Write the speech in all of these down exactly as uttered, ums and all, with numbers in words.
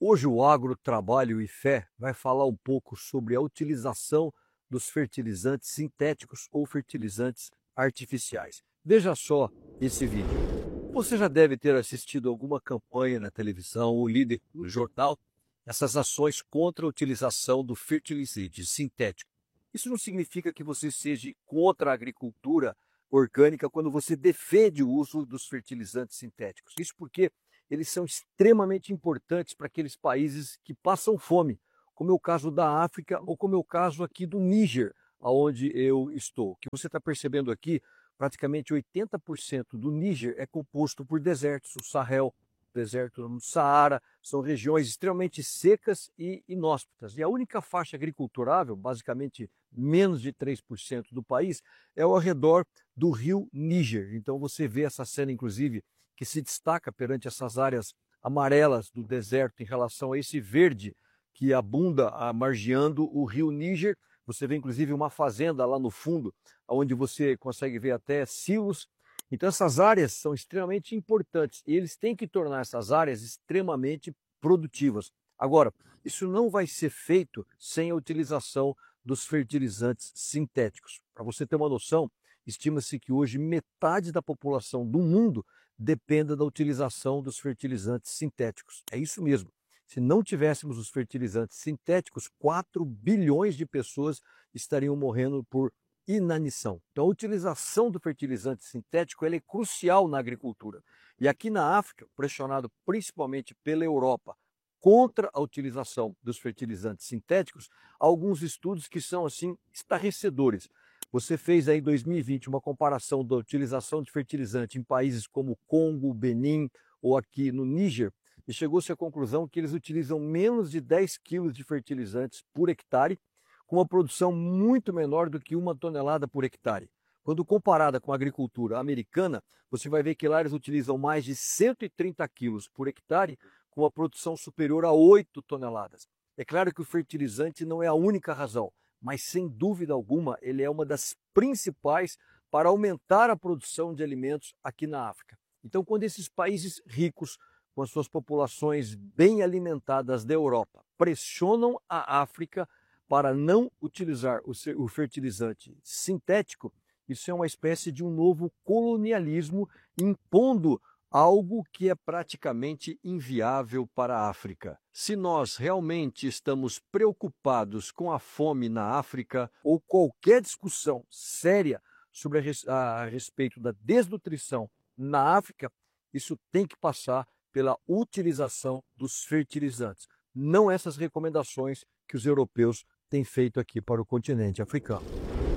Hoje o Agro, Trabalho e Fé vai falar um pouco sobre a utilização dos fertilizantes sintéticos ou fertilizantes artificiais. Veja só esse vídeo. Você já deve ter assistido alguma campanha na televisão ou lido no jornal essas ações contra a utilização do fertilizante sintético. Isso não significa que você seja contra a agricultura orgânica quando você defende o uso dos fertilizantes sintéticos. Isso porque eles são extremamente importantes para aqueles países que passam fome, como é o caso da África ou como é o caso aqui do Níger, onde eu estou. O que você está percebendo aqui, praticamente oitenta por cento do Níger é composto por desertos, o Sahel, o deserto do Saara, são regiões extremamente secas e inóspitas. E a única faixa agriculturável, basicamente menos de três por cento do país, é ao redor do rio Níger. Então você vê essa cena, inclusive, que se destaca perante essas áreas amarelas do deserto em relação a esse verde que abunda margeando o rio Níger. Você vê inclusive uma fazenda lá no fundo, onde você consegue ver até silos. Então essas áreas são extremamente importantes e eles têm que tornar essas áreas extremamente produtivas. Agora, isso não vai ser feito sem a utilização dos fertilizantes sintéticos. Para você ter uma noção, estima-se que hoje metade da população do mundo dependa da utilização dos fertilizantes sintéticos. É isso mesmo. Se não tivéssemos os fertilizantes sintéticos, quatro bilhões de pessoas estariam morrendo por inanição. Então a utilização do fertilizante sintético ela é crucial na agricultura. E aqui na África, pressionado principalmente pela Europa contra a utilização dos fertilizantes sintéticos, há alguns estudos que são assim estarrecedores. Você fez aí em dois mil e vinte uma comparação da utilização de fertilizante em países como Congo, Benin ou aqui no Níger e chegou-se à conclusão que eles utilizam menos de dez quilos de fertilizantes por hectare, com uma produção muito menor do que uma tonelada por hectare. Quando comparada com a agricultura americana, você vai ver que lá eles utilizam mais de cento e trinta quilos por hectare, com uma produção superior a oito toneladas. É claro que o fertilizante não é a única razão, mas sem dúvida alguma ele é uma das principais para aumentar a produção de alimentos aqui na África. Então, quando esses países ricos, com as suas populações bem alimentadas da Europa, pressionam a África para não utilizar o fertilizante sintético, isso é uma espécie de um novo colonialismo impondo algo que é praticamente inviável para a África. Se nós realmente estamos preocupados com a fome na África ou qualquer discussão séria sobre a, res a, a respeito da desnutrição na África, isso tem que passar pela utilização dos fertilizantes, não essas recomendações que os europeus têm feito aqui para o continente africano.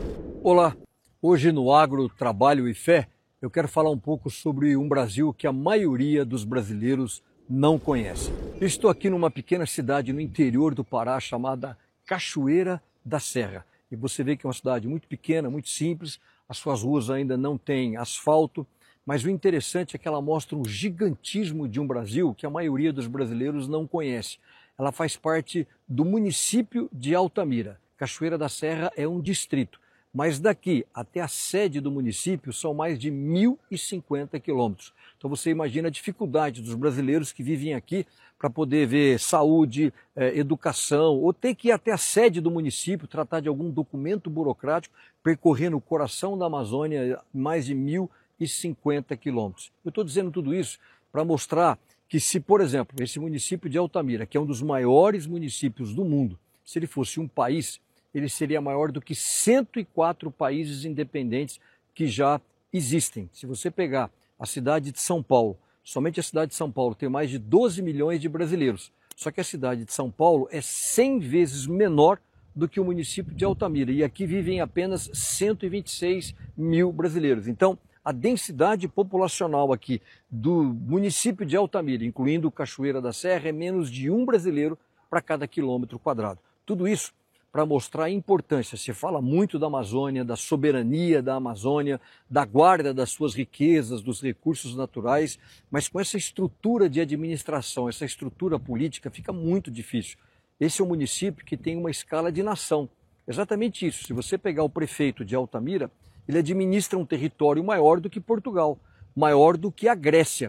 Olá, hoje no Agro, Trabalho e Fé, eu quero falar um pouco sobre um Brasil que a maioria dos brasileiros não conhece. Eu estou aqui numa pequena cidade no interior do Pará chamada Cachoeira da Serra. E você vê que é uma cidade muito pequena, muito simples, as suas ruas ainda não têm asfalto, mas o interessante é que ela mostra o gigantismo de um Brasil que a maioria dos brasileiros não conhece. Ela faz parte do município de Altamira. Cachoeira da Serra é um distrito. Mas daqui até a sede do município são mais de mil e cinquenta quilômetros. Então você imagina a dificuldade dos brasileiros que vivem aqui para poder ver saúde, eh, educação, ou ter que ir até a sede do município, tratar de algum documento burocrático, percorrendo o coração da Amazônia, mais de mil e cinquenta quilômetros. Eu estou dizendo tudo isso para mostrar que se, por exemplo, esse município de Altamira, que é um dos maiores municípios do mundo, se ele fosse um país, ele seria maior do que cento e quatro países independentes que já existem. Se você pegar a cidade de São Paulo, somente a cidade de São Paulo tem mais de doze milhões de brasileiros, só que a cidade de São Paulo é cem vezes menor do que o município de Altamira, e aqui vivem apenas cento e vinte e seis mil brasileiros. Então, a densidade populacional aqui do município de Altamira, incluindo Cachoeira da Serra, é menos de um brasileiro para cada quilômetro quadrado. Tudo isso para mostrar a importância. Se fala muito da Amazônia, da soberania da Amazônia, da guarda das suas riquezas, dos recursos naturais, mas com essa estrutura de administração, essa estrutura política, fica muito difícil. Esse é um município que tem uma escala de nação. Exatamente isso. Se você pegar o prefeito de Altamira, ele administra um território maior do que Portugal, maior do que a Grécia.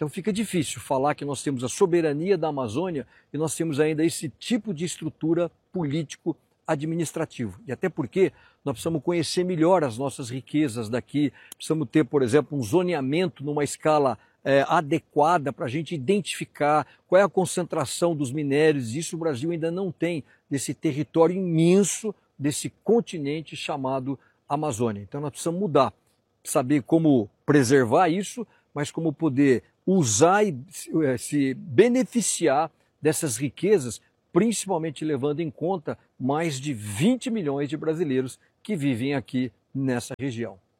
Então fica difícil falar que nós temos a soberania da Amazônia e nós temos ainda esse tipo de estrutura político-administrativo. E até porque nós precisamos conhecer melhor as nossas riquezas daqui, precisamos ter, por exemplo, um zoneamento numa escala é, adequada para a gente identificar qual é a concentração dos minérios. Isso o Brasil ainda não tem, desse território imenso, desse continente chamado Amazônia. Então nós precisamos mudar, saber como preservar isso, mas como poder usar e se beneficiar dessas riquezas, principalmente levando em conta mais de vinte milhões de brasileiros que vivem aqui nessa região.